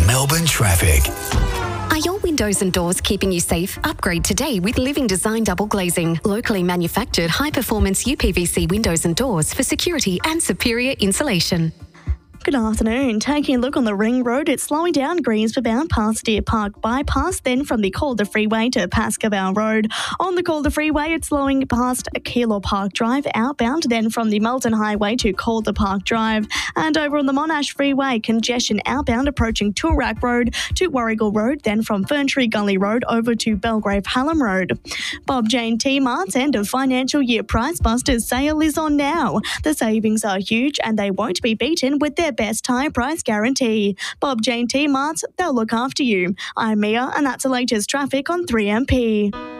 Melbourne traffic. Are your windows and doors keeping you safe? Upgrade today with Living Design Double Glazing. Locally manufactured high-performance UPVC windows and doors for security and superior insulation. Good afternoon. Taking a look on the Ring Road, it's slowing down Greensburg bound past Deer Park Bypass, then from the Calder Freeway to Pascoe Road. On the Calder Freeway, it's slowing past Keilor Park Drive outbound, then from the Melton Highway to Calder Park Drive. And over on the Monash Freeway, congestion outbound approaching Toorak Road to Warrigal Road, then from Ferntree Gully Road over to Belgrave Hallam Road. Bob Jane T-Mart's end of financial year Price Busters sale is on now. The savings are huge and they won't be beaten with their best high price guarantee. Bob Jane T-Mart's, they'll look after you. I'm Mia and that's the latest traffic on 3MP.